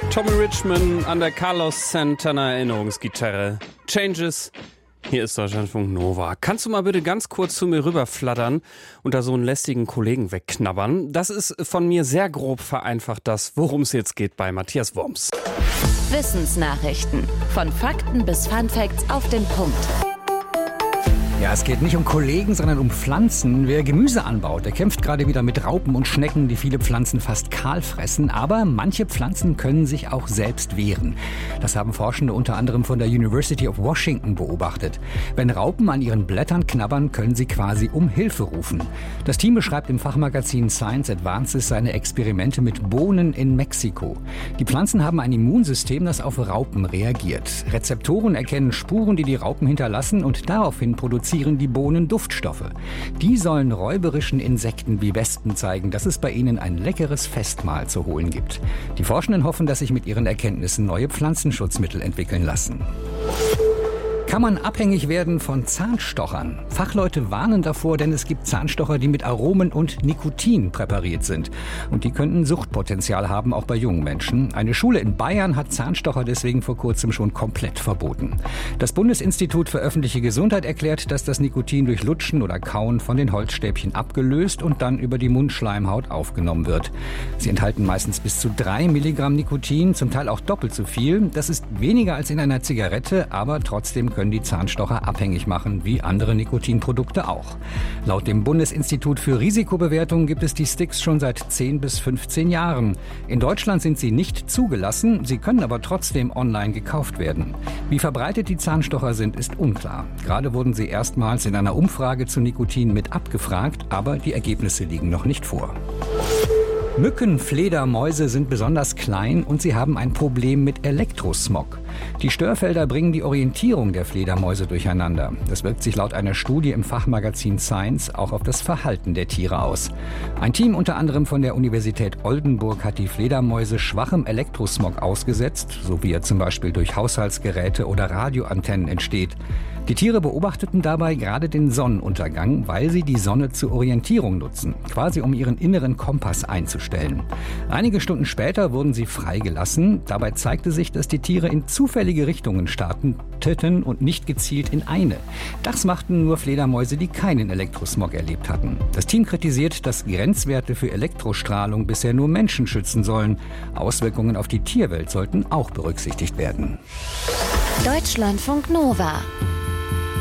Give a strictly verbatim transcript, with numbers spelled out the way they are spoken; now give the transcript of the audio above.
Tommy Richmond an der Carlos Santana Erinnerungsgitarre. Changes. Hier ist Deutschlandfunk Nova. Kannst du mal bitte ganz kurz zu mir rüberflattern und da so einen lästigen Kollegen wegknabbern? Das ist von mir sehr grob vereinfacht das, worum es jetzt geht bei Matthias Worms. Wissensnachrichten. Von Fakten bis Funfacts auf den Punkt. Ja, es geht nicht um Kollegen, sondern um Pflanzen. Wer Gemüse anbaut, der kämpft gerade wieder mit Raupen und Schnecken, die viele Pflanzen fast kahl fressen. Aber manche Pflanzen können sich auch selbst wehren. Das haben Forschende unter anderem von der University of Washington beobachtet. Wenn Raupen an ihren Blättern knabbern, können sie quasi um Hilfe rufen. Das Team beschreibt im Fachmagazin Science Advances seine Experimente mit Bohnen in Mexiko. Die Pflanzen haben ein Immunsystem, das auf Raupen reagiert. Rezeptoren erkennen Spuren, die die Raupen hinterlassen, und daraufhin produzieren die Bohnen Duftstoffe. Die sollen räuberischen Insekten wie Wespen zeigen, dass es bei ihnen ein leckeres Festmahl zu holen gibt. Die Forschenden hoffen, dass sich mit ihren Erkenntnissen neue Pflanzenschutzmittel entwickeln lassen. Kann man abhängig werden von Zahnstochern? Fachleute warnen davor, denn es gibt Zahnstocher, die mit Aromen und Nikotin präpariert sind. Und die könnten Suchtpotenzial haben, auch bei jungen Menschen. Eine Schule in Bayern hat Zahnstocher deswegen vor kurzem schon komplett verboten. Das Bundesinstitut für öffentliche Gesundheit erklärt, dass das Nikotin durch Lutschen oder Kauen von den Holzstäbchen abgelöst und dann über die Mundschleimhaut aufgenommen wird. Sie enthalten meistens bis zu drei Milligramm Nikotin, zum Teil auch doppelt so viel. Das ist weniger als in einer Zigarette, aber trotzdem können die Zahnstocher abhängig machen, wie andere Nikotinprodukte auch. Laut dem Bundesinstitut für Risikobewertung gibt es die Sticks schon seit zehn bis fünfzehn Jahren. In Deutschland sind sie nicht zugelassen, sie können aber trotzdem online gekauft werden. Wie verbreitet die Zahnstocher sind, ist unklar. Gerade wurden sie erstmals in einer Umfrage zu Nikotin mit abgefragt, aber die Ergebnisse liegen noch nicht vor. Mücken, Fledermäuse sind besonders klein und sie haben ein Problem mit Elektrosmog. Die Störfelder bringen die Orientierung der Fledermäuse durcheinander. Das wirkt sich laut einer Studie im Fachmagazin Science auch auf das Verhalten der Tiere aus. Ein Team unter anderem von der Universität Oldenburg hat die Fledermäuse schwachem Elektrosmog ausgesetzt, so wie er zum Beispiel durch Haushaltsgeräte oder Radioantennen entsteht. Die Tiere beobachteten dabei gerade den Sonnenuntergang, weil sie die Sonne zur Orientierung nutzen, quasi um ihren inneren Kompass einzustellen. Einige Stunden später wurden sie freigelassen. Dabei zeigte sich, dass die Tiere in zufällige Richtungen starteten und nicht gezielt in eine. Das machten nur Fledermäuse, die keinen Elektrosmog erlebt hatten. Das Team kritisiert, dass Grenzwerte für Elektrostrahlung bisher nur Menschen schützen sollen. Auswirkungen auf die Tierwelt sollten auch berücksichtigt werden. Deutschlandfunk Nova.